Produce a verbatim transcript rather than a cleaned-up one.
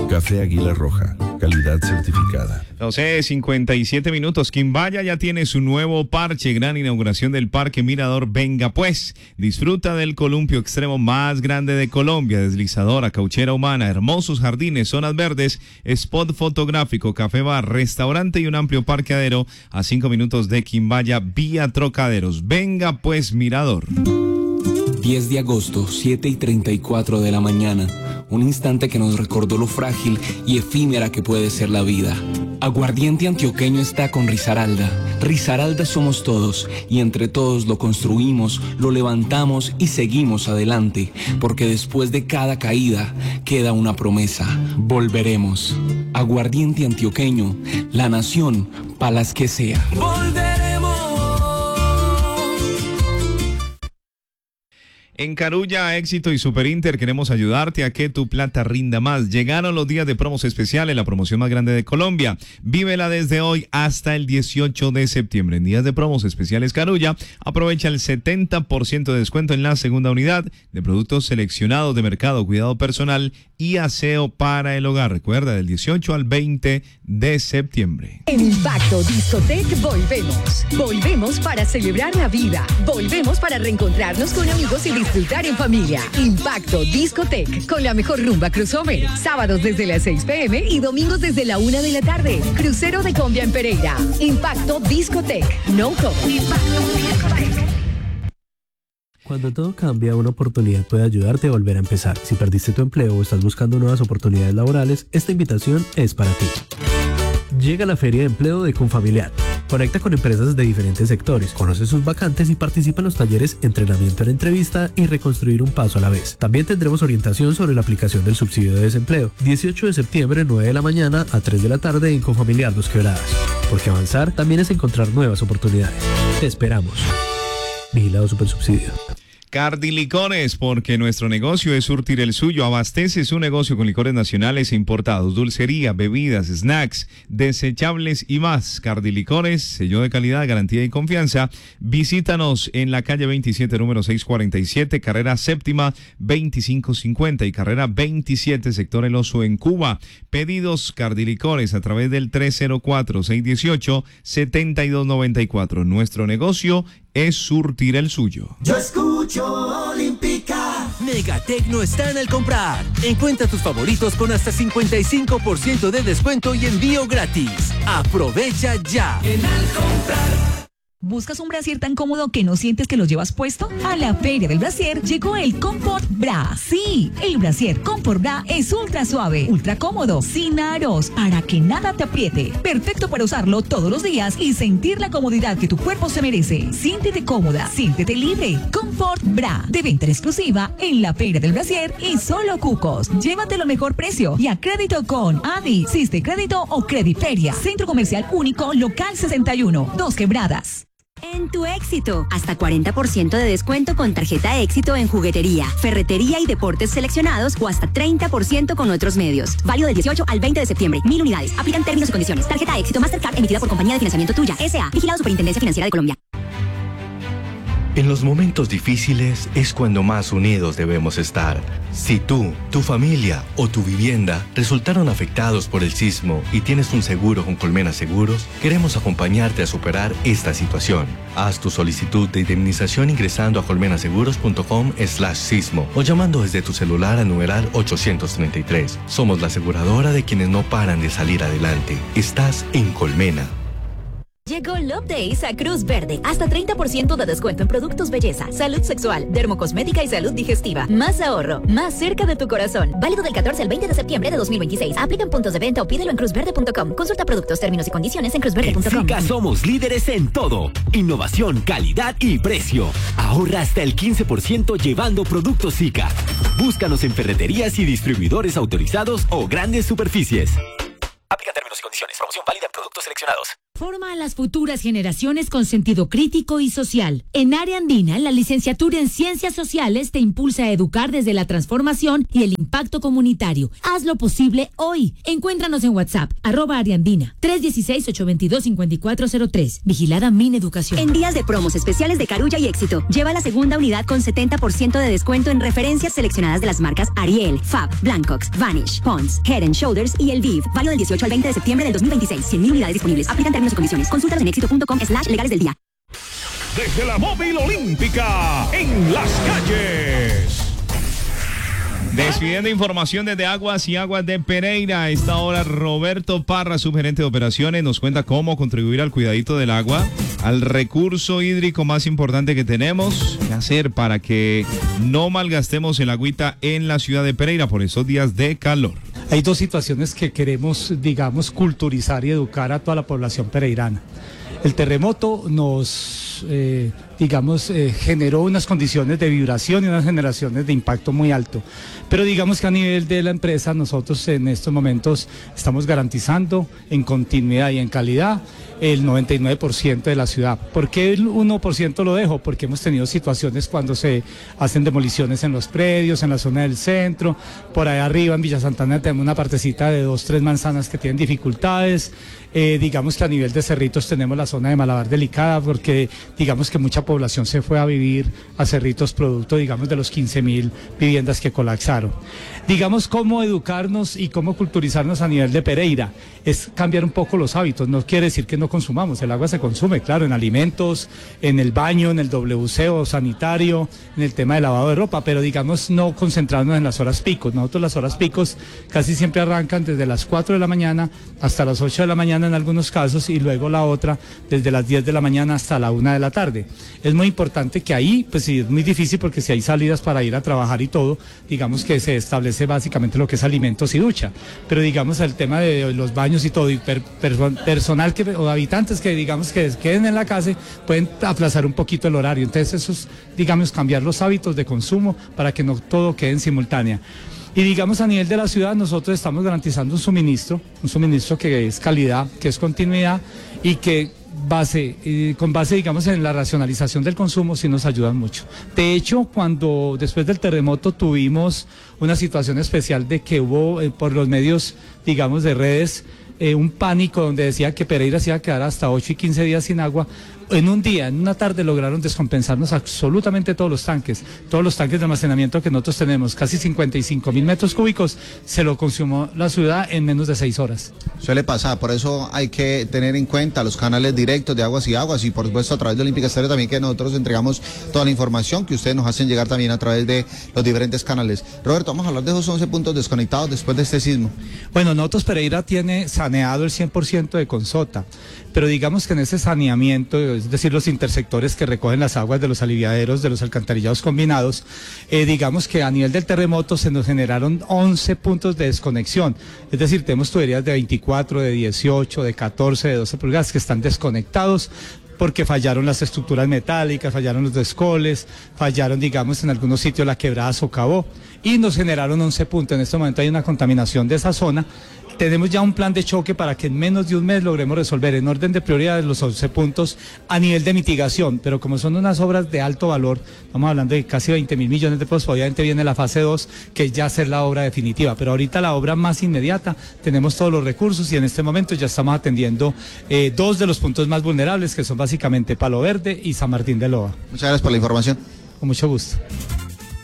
Café Águila Roja, calidad certificada. doce cincuenta y siete minutos. Quimbaya ya tiene su nuevo parche. Gran inauguración del Parque Mirador. Venga pues, disfruta del columpio extremo más grande de Colombia. Deslizadora, cauchera humana, hermosos jardines, zonas verdes, spot fotográfico, café bar, restaurante y un amplio parqueadero a cinco minutos de Quimbaya vía Trocaderos. Venga pues, Mirador. diez de agosto, siete y treinta y cuatro de la mañana. Un instante que nos recordó lo frágil y efímera que puede ser la vida. Aguardiente Antioqueño está con Risaralda. Risaralda somos todos y entre todos lo construimos, lo levantamos y seguimos adelante. Porque después de cada caída queda una promesa. Volveremos. Aguardiente Antioqueño, la nación para las que sea. Volveremos. En Carulla, Éxito y Superinter queremos ayudarte a que tu plata rinda más. Llegaron los días de promos especiales, la promoción más grande de Colombia. Vívela desde hoy hasta el dieciocho de septiembre. En días de promos especiales Carulla, aprovecha el setenta por ciento de descuento en la segunda unidad de productos seleccionados de mercado, cuidado personal y aseo para el hogar. Recuerda, del dieciocho al veinte de septiembre. En Impacto Discotec volvemos. Volvemos para celebrar la vida. Volvemos para reencontrarnos con amigos y disfrutar en familia. Impacto Discotec, con la mejor rumba crossover. Sábados desde las seis pm y domingos desde la una de la tarde. Crucero de Combia en Pereira. Impacto Discotec. No cover. Impacto Discotec. Cuando todo cambia, una oportunidad puede ayudarte a volver a empezar. Si perdiste tu empleo o estás buscando nuevas oportunidades laborales, esta invitación es para ti. Llega la Feria de Empleo de Confamiliar. Conecta con empresas de diferentes sectores, conoce sus vacantes y participa en los talleres Entrenamiento en Entrevista y Reconstruir un Paso a la Vez. También tendremos orientación sobre la aplicación del subsidio de desempleo. dieciocho de septiembre, nueve de la mañana a tres de la tarde en Confamiliar Dos Quebradas. Porque avanzar también es encontrar nuevas oportunidades. Te esperamos. Vigilado Supersubsidio. Cardi Licores, porque nuestro negocio es surtir el suyo. Abastece su negocio con licores nacionales e importados, dulcería, bebidas, snacks, desechables y más. Cardi Licores, sello de calidad, garantía y confianza. Visítanos en la calle veintisiete, número seiscientos cuarenta y siete, carrera séptima, veinticinco cincuenta y carrera veintisiete, sector El Oso en Cuba. Pedidos Cardi Licores a través del tres cero cuatro, seis uno ocho, siete dos nueve cuatro. Nuestro negocio es surtir el suyo. Yo escucho Olímpica. Megatecno está en el comprar. Encuentra tus favoritos con hasta cincuenta y cinco por ciento de descuento y envío gratis. Aprovecha ya. En el comprar. ¿Buscas un brasier tan cómodo que no sientes que lo llevas puesto? A la Feria del Brasier llegó el Comfort Bra. Sí, el brasier Comfort Bra es ultra suave, ultra cómodo, sin aros, para que nada te apriete. Perfecto para usarlo todos los días y sentir la comodidad que tu cuerpo se merece. Siéntete cómoda, siéntete libre. Comfort Bra, de venta exclusiva en la Feria del Brasier y solo Cucos. Llévatelo mejor precio y a crédito con Adi, Siste Crédito o Crediferia. Centro Comercial Único, Local sesenta y uno, Dos Quebradas. En tu Éxito, hasta cuarenta por ciento de descuento con tarjeta Éxito en juguetería, ferretería y deportes seleccionados o hasta treinta por ciento con otros medios. Válido del dieciocho al veinte de septiembre. Mil unidades. Aplican términos y condiciones. Tarjeta Éxito Mastercard emitida por Compañía de Financiamiento Tuya, S A Vigilado Superintendencia Financiera de Colombia. En los momentos difíciles es cuando más unidos debemos estar. Si tú, tu familia o tu vivienda resultaron afectados por el sismo y tienes un seguro con Colmena Seguros, queremos acompañarte a superar esta situación. Haz tu solicitud de indemnización ingresando a colmenaseguros.com slash sismo o llamando desde tu celular al numeral ochocientos treinta y tres. Somos la aseguradora de quienes no paran de salir adelante. Estás en Colmena. Llegó Love Days a Cruz Verde. Hasta treinta por ciento de descuento en productos belleza, salud sexual, dermocosmética y salud digestiva. Más ahorro, más cerca de tu corazón. Válido del catorce al veinte de septiembre de dos mil veintiséis. Aplica en puntos de venta o pídelo en cruz verde punto com. Consulta productos, términos y condiciones en cruz verde punto com. En Sica somos líderes en todo. Innovación, calidad y precio. Ahorra hasta el quince por ciento llevando productos Sica. Búscanos en ferreterías y distribuidores autorizados o grandes superficies. Aplica términos y condiciones. Promoción válida en productos seleccionados. Forma a las futuras generaciones con sentido crítico y social. En Área Andina, la licenciatura en Ciencias Sociales te impulsa a educar desde la transformación y el impacto comunitario. Hazlo posible hoy. Encuéntranos en WhatsApp, arroba Área Andina, tres uno seis, ocho dos dos, cinco cuatro cero tres. Vigilada Mineducación. En días de promos especiales de Carulla y Éxito, lleva la segunda unidad con setenta por ciento de descuento en referencias seleccionadas de las marcas Ariel, Fab, Blancox, Vanish, Pond's, Head and Shoulders y El Viv. Válido del dieciocho al veinte de septiembre del dos mil veintiséis. cien mil unidades disponibles. Aplican términos y condiciones. Consúltalos en éxito punto com slash legales del día. Desde la móvil olímpica, en las calles. Despidiendo información desde Aguas y Aguas de Pereira. A esta hora Roberto Parra, subgerente de operaciones, nos cuenta cómo contribuir al cuidadito del agua, al recurso hídrico más importante que tenemos, qué hacer para que no malgastemos el agüita en la ciudad de Pereira por esos días de calor. Hay dos situaciones que queremos, digamos, culturizar y educar a toda la población pereirana. El terremoto nos, eh, digamos, eh, generó unas condiciones de vibración y unas generaciones de impacto muy alto. Pero digamos que a nivel de la empresa nosotros en estos momentos estamos garantizando en continuidad y en calidad el noventa y nueve por ciento de la ciudad. ¿Por qué el uno por ciento lo dejo? Porque hemos tenido situaciones cuando se hacen demoliciones en los predios, en la zona del centro, por ahí arriba en Villa Santana tenemos una partecita de dos, tres manzanas que tienen dificultades. Eh, digamos que a nivel de Cerritos tenemos la zona de Malabar delicada porque digamos que mucha población se fue a vivir a Cerritos producto, digamos, de los quince mil viviendas que colapsaron. Digamos, cómo educarnos y cómo culturizarnos a nivel de Pereira es cambiar un poco los hábitos. No quiere decir que no consumamos, el agua se consume, claro, en alimentos, en el baño, en el W C o sanitario, en el tema de lavado de ropa, pero digamos no concentrarnos en las horas picos. Nosotros las horas picos casi siempre arrancan desde las cuatro de la mañana hasta las ocho de la mañana en algunos casos y luego la otra desde las diez de la mañana hasta la una de la tarde. Es muy importante que ahí, pues sí, es muy difícil porque si hay salidas para ir a trabajar y todo, digamos que se establece básicamente lo que es alimentos y ducha, pero digamos el tema de los baños y todo y per, per, personal que, o habitantes que digamos que queden en la casa pueden aplazar un poquito el horario. Entonces eso es, digamos, cambiar los hábitos de consumo para que no todo quede en simultánea. Y digamos a nivel de la ciudad nosotros estamos garantizando un suministro, un suministro que es calidad, que es continuidad y que base, eh, con base digamos en la racionalización del consumo sí nos ayudan mucho. De hecho, cuando después del terremoto tuvimos una situación especial de que hubo eh, por los medios digamos de redes eh, un pánico donde decía que Pereira se iba a quedar hasta ocho y quince días sin agua. En un día, en una tarde lograron descompensarnos absolutamente todos los tanques, todos los tanques de almacenamiento que nosotros tenemos, casi cincuenta y cinco mil metros cúbicos, se lo consumió la ciudad en menos de seis horas. Suele pasar, por eso hay que tener en cuenta los canales directos de Aguas y Aguas y por supuesto a través de Olímpica Estéreo también que nosotros entregamos toda la información que ustedes nos hacen llegar también a través de los diferentes canales. Roberto, vamos a hablar de esos once puntos desconectados después de este sismo. Bueno, nosotros Pereira tiene saneado el cien por ciento de Consota, pero digamos que en ese saneamiento, es decir, los intersectores que recogen las aguas de los aliviaderos, de los alcantarillados combinados, eh, digamos que a nivel del terremoto se nos generaron once puntos de desconexión, es decir, tenemos tuberías de veinticuatro, de dieciocho, de catorce, de doce pulgadas que están desconectados porque fallaron las estructuras metálicas, fallaron los descoles, fallaron, digamos, en algunos sitios la quebrada socavó y nos generaron once puntos. En este momento hay una contaminación de esa zona. Tenemos ya un plan de choque para que en menos de un mes logremos resolver en orden de prioridades los once puntos a nivel de mitigación, pero como son unas obras de alto valor, estamos hablando de casi veinte mil millones de pesos, obviamente viene la fase dos, que es ya hacer la obra definitiva, pero ahorita la obra más inmediata, tenemos todos los recursos y en este momento ya estamos atendiendo eh, dos de los puntos más vulnerables, que son básicamente Palo Verde y San Martín de Loa. Muchas gracias por la información. Con mucho gusto.